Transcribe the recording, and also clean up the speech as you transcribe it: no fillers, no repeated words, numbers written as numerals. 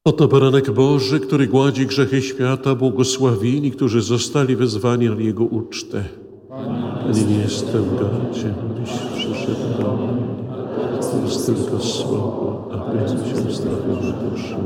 Oto baranek Boży, który gładzi grzechy świata, błogosławieni, którzy zostali wezwani na Jego ucztę. Panie, nie jestem godzien, byś przyszedł do mnie. To jest tylko słowo, aby Cię uzdrowił duszę.